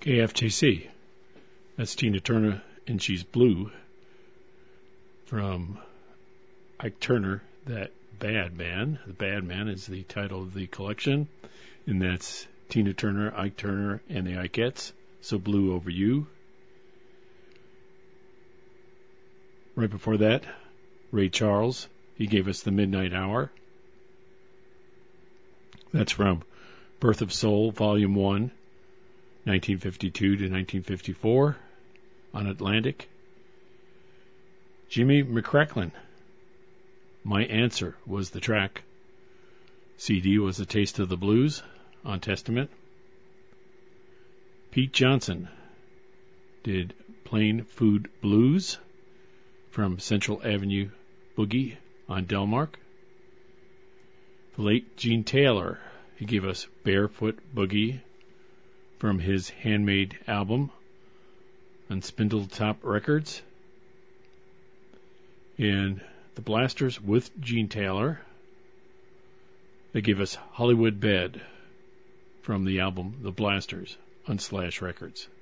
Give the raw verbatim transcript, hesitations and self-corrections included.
K F J C. That's Tina Turner, and She's Blue from Ike Turner, That Bad Man. The Bad Man is the title of the collection, and that's Tina Turner, Ike Turner, and the Ikeettes. So Blue Over You. Right before that, Ray Charles. He gave us The Midnight Hour. That's from Birth of Soul, Volume one, nineteen fifty-two to nineteen fifty-four, on Atlantic. Jimmy McCracklin, My Answer was the track. C D was A Taste of the Blues, on Testament. Pete Johnson did Plain Food Blues from Central Avenue Boogie on Delmark. The late Gene Taylor, he gave us Barefoot Boogie from his Handmade album on Spindletop Records. And the Blasters with Gene Taylor, they gave us Hollywood Bed from the album The Blasters on Slash Records.